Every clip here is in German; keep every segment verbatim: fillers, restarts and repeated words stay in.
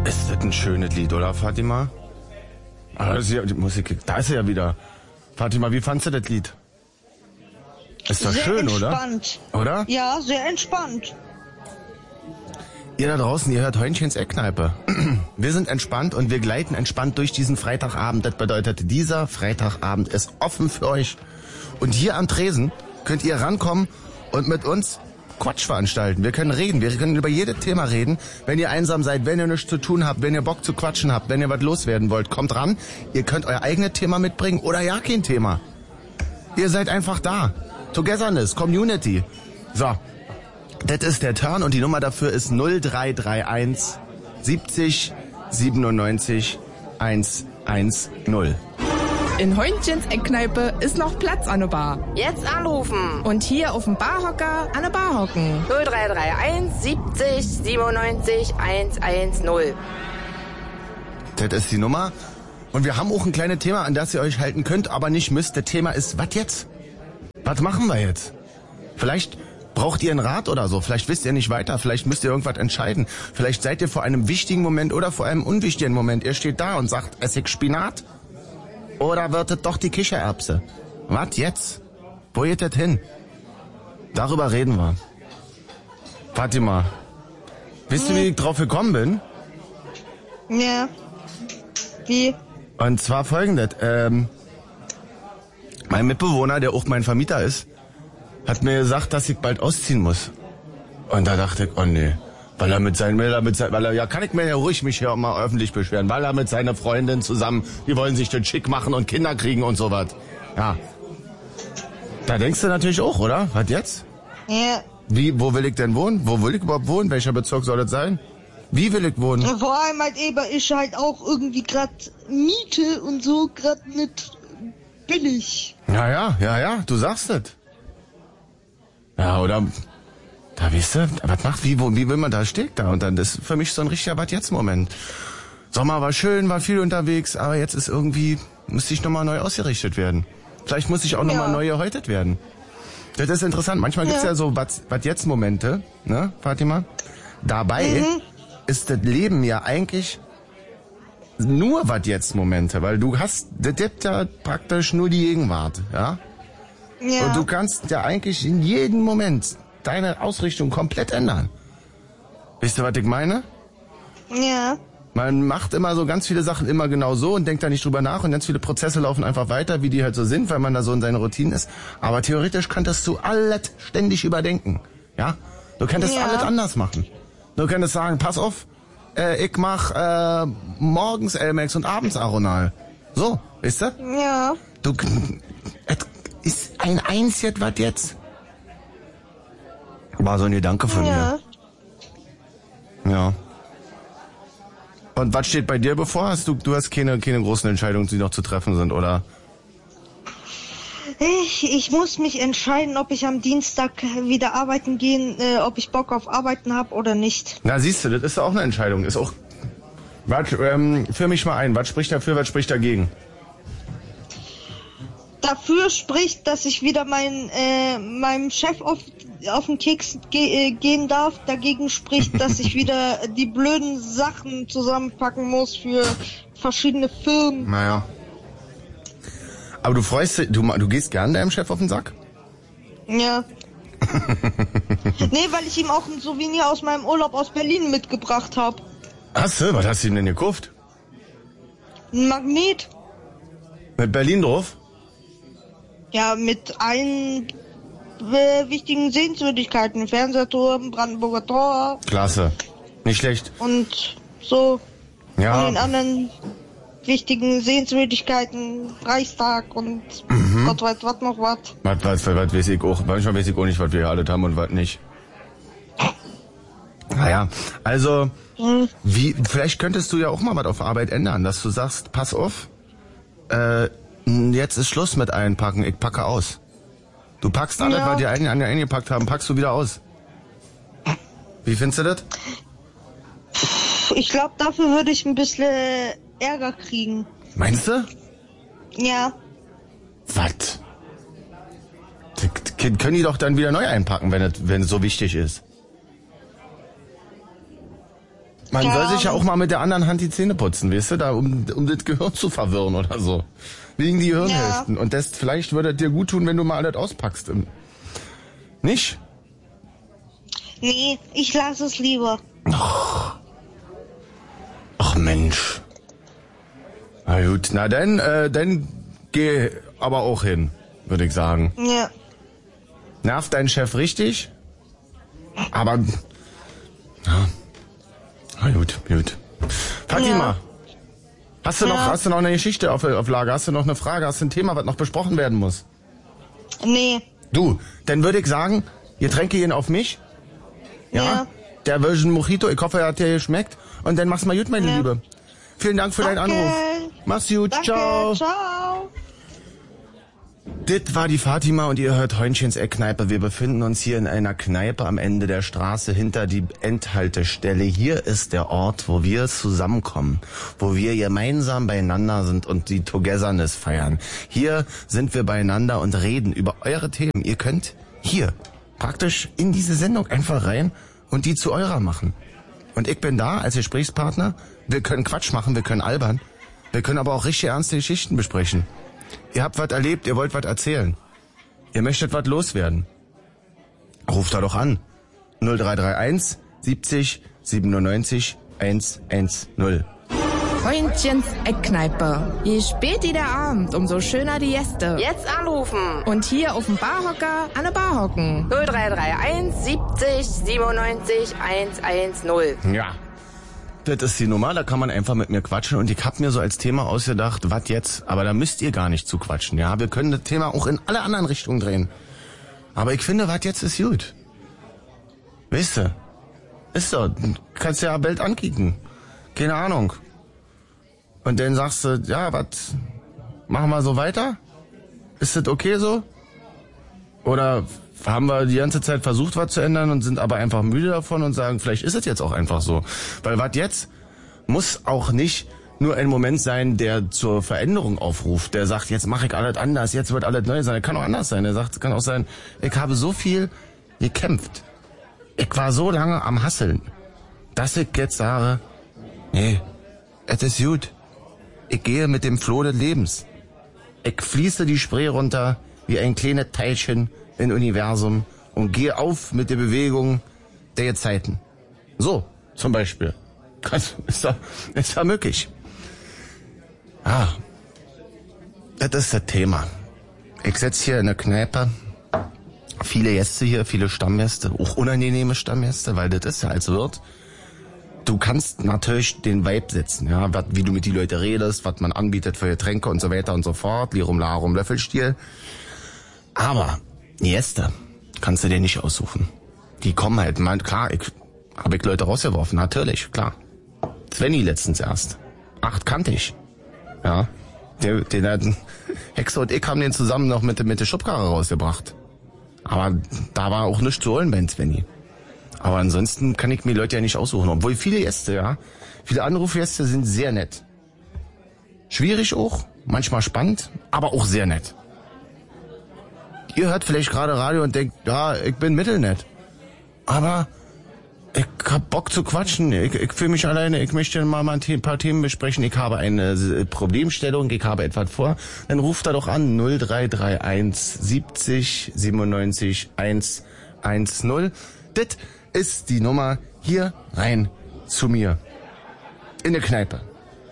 Ist das ein schönes Lied, oder Fatima? Ah, das ist ja, die Musik, da ist sie ja wieder. Fatima, wie fandst du das Lied? Ist doch sehr schön, entspannt. oder? Oder? Ja, sehr entspannt. Ihr da draußen, ihr hört Heunchens Eckkneipe. Wir sind entspannt und wir gleiten entspannt durch diesen Freitagabend. Das bedeutet, dieser Freitagabend ist offen für euch. Und hier am Tresen könnt ihr rankommen und mit uns Quatsch veranstalten. Wir können reden, wir können über jedes Thema reden. Wenn ihr einsam seid, wenn ihr nichts zu tun habt, wenn ihr Bock zu quatschen habt, wenn ihr was loswerden wollt, kommt ran. Ihr könnt euer eigenes Thema mitbringen oder ja kein Thema. Ihr seid einfach da. Togetherness, Community. So, das ist der Turn und die Nummer dafür ist null drei drei eins siebzig siebenundneunzig hundertzehn. In Heunchens Eckkneipe ist noch Platz an der Bar. Jetzt anrufen. Und hier auf dem Barhocker an der Bar hocken. null drei drei eins siebzig siebenundneunzig hundertzehn. Das ist die Nummer. Und wir haben auch ein kleines Thema, an das ihr euch halten könnt, aber nicht müsst. Das Thema ist, was jetzt? Was machen wir jetzt? Vielleicht braucht ihr einen Rat oder so. Vielleicht wisst ihr nicht weiter. Vielleicht müsst ihr irgendwas entscheiden. Vielleicht seid ihr vor einem wichtigen Moment oder vor einem unwichtigen Moment. Ihr steht da und sagt, esse ich Spinat? Oder wird es doch die Kichererbse? Was jetzt? Wo geht das hin? Darüber reden wir. Fatima, wisst du, wie ich drauf gekommen bin? Ja. Wie? Und zwar folgendes. Ähm, mein Mitbewohner, der auch mein Vermieter ist, hat mir gesagt, dass ich bald ausziehen muss. Und da dachte ich, oh nee. Weil er mit seinen, weil er mit seinen, weil er, ja, kann ich mir ja ruhig mich hier mal öffentlich beschweren, weil er mit seiner Freundin zusammen, die wollen sich den schick machen und Kinder kriegen und sowas. Ja. Da denkst du natürlich auch, oder? Was jetzt? Ja. Wie, wo will ich denn wohnen? Wo will ich überhaupt wohnen? Welcher Bezirk soll das sein? Wie will ich wohnen? Vor allem halt eben ist halt auch irgendwie grad Miete und so grad nicht billig. Ja, ja, ja, ja, du sagst es. Ja, oder... Da weißt du, was macht, wie, wo, wie will man da steht da? Und dann das ist für mich so ein richtiger Was-Jetzt-Moment. Sommer war schön, war viel unterwegs, aber jetzt ist irgendwie, müsste ich nochmal neu ausgerichtet werden. Vielleicht muss ich auch nochmal Ja. neu gehäutet werden. Das ist interessant. Manchmal gibt's Ja. ja so Was-Jetzt-Momente, ne, Fatima? Dabei Mhm. ist das Leben ja eigentlich nur Was-Jetzt-Momente, weil du hast, das gibt ja praktisch nur die Gegenwart, ja? Ja. Und du kannst ja eigentlich in jedem Moment deine Ausrichtung komplett ändern. Wisst ihr, was ich meine? Ja. Man macht immer so ganz viele Sachen immer genau so und denkt da nicht drüber nach und ganz viele Prozesse laufen einfach weiter, wie die halt so sind, weil man da so in seinen Routinen ist. Aber theoretisch könntest du alles ständig überdenken. Ja? Du könntest Ja. alles anders machen. Du könntest sagen, pass auf, äh, ich mach äh, morgens Elmex und abends Aronal. So, wisst ihr? Ja. Du, es ist ein Eins jetzt, was jetzt? War so ein Gedanke von Ja. mir. Ja. Und was steht bei dir bevor? Hast du, du hast keine, keine großen Entscheidungen, die noch zu treffen sind, oder? Ich, ich muss mich entscheiden, ob ich am Dienstag wieder arbeiten gehen, äh, ob ich Bock auf Arbeiten habe oder nicht. Na, siehst du, das ist auch eine Entscheidung. Ist auch. Was, ähm, führ mich mal ein. Was spricht dafür, was spricht dagegen? Dafür spricht, dass ich wieder mein, äh, meinem Chef auf, auf den Keks ge äh, gehen darf. Dagegen spricht, dass ich wieder die blöden Sachen zusammenpacken muss für verschiedene Firmen. Naja. Aber du freust dich, du, du gehst gern deinem Chef auf den Sack? Ja. Nee, weil ich ihm auch ein Souvenir aus meinem Urlaub aus Berlin mitgebracht habe. Hast du? Was hast du ihm denn gekauft? Ein Magnet. Mit Berlin drauf? Ja, mit allen äh, wichtigen Sehenswürdigkeiten. Fernsehturm, Brandenburger Tor Klasse. Nicht schlecht. und so. Ja. Und den anderen wichtigen Sehenswürdigkeiten, Reichstag und Mhm. Gott weiß was noch was. Was, was, was weiß ich auch. Manchmal weiß ich auch nicht, was wir hier alles haben und was nicht. Naja, also, Hm. wie, vielleicht könntest du ja auch mal was auf Arbeit ändern, dass du sagst, pass auf, äh, jetzt ist Schluss mit Einpacken, ich packe aus. Du packst alles, Ja. was die einen an eingepackt haben, packst du wieder aus. Wie findest du das? Ich glaube, dafür würde ich ein bisschen Ärger kriegen. Meinst du? Ja. Was? Können die doch dann wieder neu einpacken, wenn es, wenn es so wichtig ist. Man Ja, soll sich ja aber- auch mal mit der anderen Hand die Zähne putzen, weißt du, da, um, um das Gehirn zu verwirren oder so. Wegen die Hirnhälften. Und das, vielleicht würde es dir gut tun, wenn du mal alles auspackst. Nicht? Nee, ich lasse es lieber. Ach Mensch. Na gut, na dann, äh, dann geh aber auch hin, würde ich sagen. Ja. Nervt dein Chef richtig? Aber, ja. Na gut, gut. Fatima, Ja. hast du noch, Ja. hast du noch eine Geschichte auf, auf Lager? Hast du noch eine Frage? Hast du ein Thema, was noch besprochen werden muss? Nee. Du, dann würde ich sagen, Getränke gehen auf mich. Ja. Ja. Der Virgin Mojito, ich hoffe, er hat dir geschmeckt. Und dann mach's mal gut, meine Ja. Liebe. Vielen Dank für deinen Danke. Anruf. Mach's gut, Danke. ciao. Ciao. Das war die Fatima und ihr hört Heunchens Eckkneipe. Wir befinden uns hier in einer Kneipe am Ende der Straße hinter die Endhaltestelle. Hier ist der Ort, wo wir zusammenkommen, wo wir gemeinsam beieinander sind und die Togetherness feiern. Hier sind wir beieinander und reden über eure Themen. Ihr könnt hier praktisch in diese Sendung einfach rein und die zu eurer machen. Und ich bin da als Gesprächspartner. Wir können Quatsch machen, wir können albern. Wir können aber auch richtig ernste Geschichten besprechen. Ihr habt was erlebt, ihr wollt was erzählen. Ihr möchtet was loswerden. Ruft da doch an. null drei drei eins siebzig siebenundneunzig hundertzehn. Heunchens Eckkneipe. Je später der Abend, umso schöner die Gäste. Jetzt anrufen. Und hier auf dem Barhocker an der Bar hocken. null drei drei eins siebzig siebenundneunzig hundertzehn. Ja. Das ist die Nummer, da kann man einfach mit mir quatschen. Und ich hab mir so als Thema ausgedacht, was jetzt? Aber da müsst ihr gar nicht zu quatschen, ja. Wir können das Thema auch in alle anderen Richtungen drehen. Aber ich finde, was jetzt ist gut. Weißt du? Ist so. Kannst ja bald ankicken. Keine Ahnung. Und dann sagst du, ja, was? Machen wir so weiter? Ist das okay so? Oder haben wir die ganze Zeit versucht, was zu ändern und sind aber einfach müde davon und sagen, vielleicht ist es jetzt auch einfach so. Weil was jetzt muss auch nicht nur ein Moment sein, der zur Veränderung aufruft, der sagt, jetzt mache ich alles anders, jetzt wird alles neu sein. Kann auch anders sein. Er sagt, es kann auch sein, ich habe so viel gekämpft. Ich war so lange am Hasseln, dass ich jetzt sage, nee, es ist gut. Ich gehe mit dem Floh des Lebens. Ich fließe die Spree runter wie ein kleines Teilchen im Universum und gehe auf mit der Bewegung der Zeiten. So, zum Beispiel. Das ist doch, ist doch möglich. Ah, das ist das Thema. Ich sitze hier in der Kneipe. Viele Gäste hier, viele Stammgäste, auch unangenehme Stammgäste, weil das ist ja als Wirt. Du kannst natürlich den Vibe setzen, ja, wat, wie du mit die Leute redest, was man anbietet für Getränke und so weiter und so fort, Lirum Larum Löffelstiel. Aber die Gäste kannst du dir nicht aussuchen. Die kommen halt, man, klar, ich habe ich Leute rausgeworfen, natürlich, klar. Svenny letztens erst. Acht kannte ich. Ja. Den, den hatten Hexe und ich haben den zusammen noch mit, mit der Schubkarre rausgebracht. Aber da war auch nichts zu holen bei Svenny. Aber ansonsten kann ich mir Leute ja nicht aussuchen. Obwohl viele Gäste, ja, viele Anrufgäste sind sehr nett. Schwierig auch, manchmal spannend, aber auch sehr nett. Ihr hört vielleicht gerade Radio und denkt, ja, ich bin mittelnett. Aber ich hab Bock zu quatschen. Ich, ich fühle mich alleine. Ich möchte mal, mal ein paar Themen besprechen. Ich habe eine Problemstellung. Ich habe etwas vor. Dann ruft da doch an. null drei drei eins siebzig siebenundneunzig hundertzehn. Das ist die Nummer hier rein zu mir. In der Kneipe.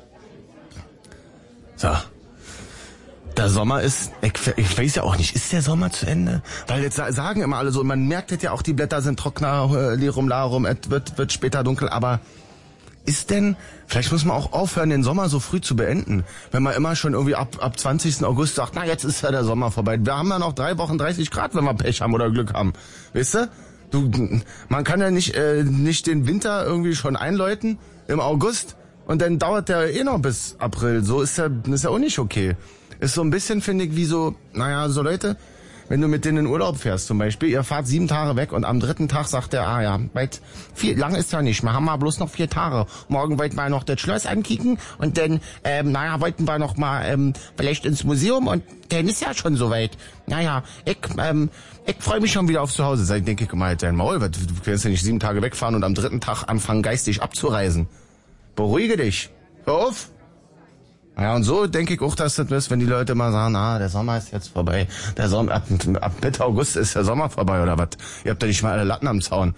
So. Der Sommer ist, ich, ich weiß ja auch nicht, ist der Sommer zu Ende? Weil jetzt sagen immer alle so, man merkt jetzt ja auch, die Blätter sind trockener, äh, Lirum Larum, es wird, wird später dunkel, aber ist denn, vielleicht muss man auch aufhören, den Sommer so früh zu beenden, wenn man immer schon irgendwie ab, ab zwanzigsten August sagt, na jetzt ist ja der Sommer vorbei, wir haben ja noch drei Wochen dreißig Grad, wenn wir Pech haben oder Glück haben, weißt du? Du, man kann ja nicht, äh, nicht den Winter irgendwie schon einläuten im August und dann dauert der eh noch bis April, so ist ja, ist ja auch nicht okay. Ist so ein bisschen, finde ich, wie so, naja, so Leute, wenn du mit denen in Urlaub fährst zum Beispiel, ihr fahrt sieben Tage weg und am dritten Tag sagt der, ah ja, weit, viel, lang ist ja nicht, wir haben mal bloß noch vier Tage. Morgen wollten wir noch das Schloss ankicken und dann, ähm, naja, wollten wir noch mal ähm, vielleicht ins Museum und dann ist ja schon soweit. Naja, ich, ähm, ich freue mich schon wieder auf zu Hause. Sag, denke ich mal, halt dein Maul, du kannst ja nicht sieben Tage wegfahren und am dritten Tag anfangen, geistig abzureisen. Beruhige dich. Hör auf. Ja, und so denke ich auch, dass das ist, wenn die Leute mal sagen, ah, der Sommer ist jetzt vorbei. Der Sommer, ab, ab Mitte August ist der Sommer vorbei, oder was? Ihr habt ja nicht mal alle Latten am Zaun.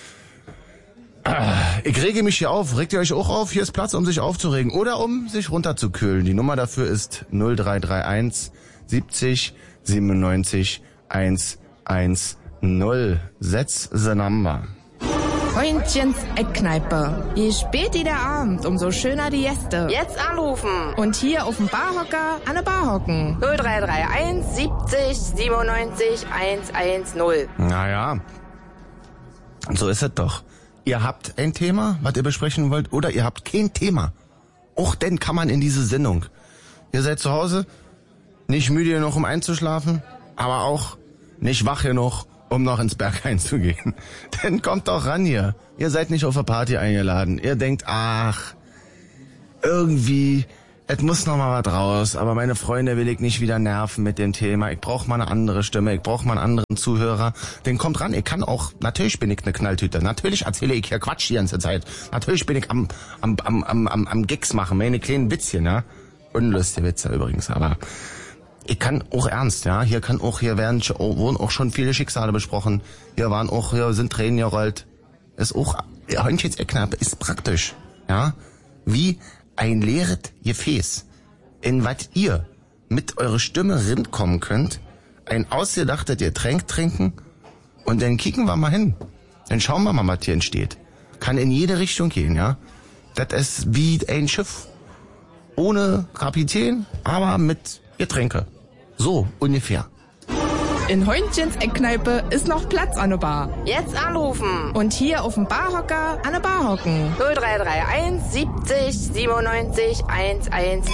Ich rege mich hier auf. Regt ihr euch auch auf? Hier ist Platz, um sich aufzuregen oder um sich runterzukühlen. Die Nummer dafür ist null drei drei eins siebzig siebenundneunzig hundertzehn. Setz the number. Freundchens Eckkneipe. Je später der Abend, umso schöner die Gäste. Jetzt anrufen. Und hier auf dem Barhocker an der Bar hocken. null drei drei eins siebzig siebenundneunzig hundertzehn. Naja, so ist es doch. Ihr habt ein Thema, was ihr besprechen wollt, oder ihr habt kein Thema. Auch dann kann man in diese Sendung. Ihr seid zu Hause, nicht müde genug, um einzuschlafen, aber auch nicht wach genug, um noch ins Berghain zu gehen. Dann kommt doch ran hier. Ihr seid nicht auf eine Party eingeladen. Ihr denkt, ach, irgendwie, es muss noch mal was raus, aber meine Freunde will ich nicht wieder nerven mit dem Thema. Ich brauche mal eine andere Stimme, ich brauche mal einen anderen Zuhörer. Dann kommt ran, ich kann auch, natürlich bin ich eine Knalltüte, natürlich erzähle ich hier Quatsch die ganze Zeit. Natürlich bin ich am, am, am, am, am, am Gigs machen, meine kleinen Witzchen, ja. Unlustige Witze übrigens, aber ich kann auch ernst, ja. Hier kann auch, hier werden, wurden auch schon viele Schicksale besprochen. Hier waren auch, hier sind Tränen gerollt. Ist auch, Hörnchens Eckkneipe ist praktisch, ja. Wie ein leeres Gefäß, in was ihr mit eurer Stimme rinkommen könnt, ein ausgedachtes Getränk trinken und dann kicken wir mal hin. Dann schauen wir mal, was hier entsteht. Kann in jede Richtung gehen, ja. Das ist wie ein Schiff. Ohne Kapitän, aber mit Getränke. So ungefähr. In Heuntchens Eckkneipe ist noch Platz an der Bar. Jetzt anrufen. Und hier auf dem Barhocker an der Bar hocken. null drei drei eins siebzig siebenundneunzig hundertzehn.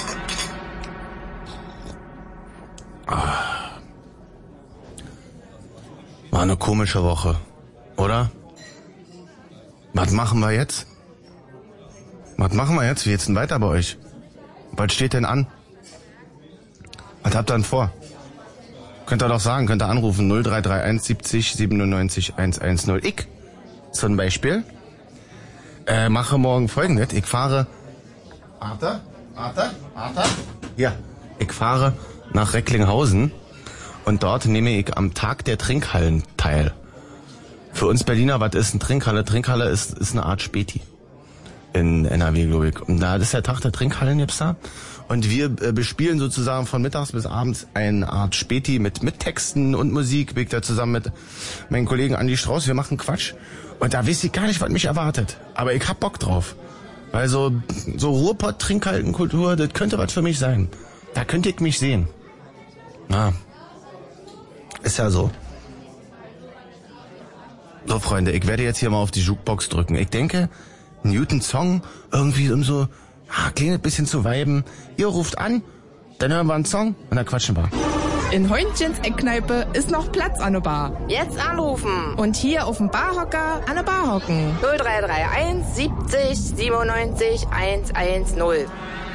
War eine komische Woche, oder? Was machen wir jetzt? Was machen wir jetzt? Wie geht's denn weiter bei euch? Was steht denn an? Was habt ihr denn vor? Könnt ihr doch sagen, könnt ihr anrufen, null drei drei eins siebzig siebenundneunzig hundertzehn. Ich zum Beispiel äh, mache morgen Folgendes. Ich fahre, warte, warte, warte, hier, ich fahre nach Recklinghausen und dort nehme ich am Tag der Trinkhallen teil. Für uns Berliner, was ist eine Trinkhalle? Trinkhalle ist, ist eine Art Späti in N R W, glaube ich. Und da ist der Tag der Trinkhallen jetzt da. Und wir äh, bespielen sozusagen von mittags bis abends eine Art Späti mit, mit Texten und Musik. Bin ich da zusammen mit meinen Kollegen Andi Strauß. Wir machen Quatsch. Und da weiß ich gar nicht, was mich erwartet. Aber ich hab Bock drauf. Weil so, so Ruhrpott-Trinkhallenkultur, das könnte was für mich sein. Da könnte ich mich sehen. Na, ist ja so. So, Freunde, ich werde jetzt hier mal auf die Jukebox drücken. Ich denke, ein guten Song, irgendwie um so, ah, klingt ein bisschen zu viben. Ihr ruft an, dann hören wir einen Song und dann quatschen wir. In Heuntchens Eckkneipe ist noch Platz an der Bar. Jetzt anrufen. Und hier auf dem Barhocker an der Bar hocken. null drei drei eins siebzig siebenundneunzig hundertzehn.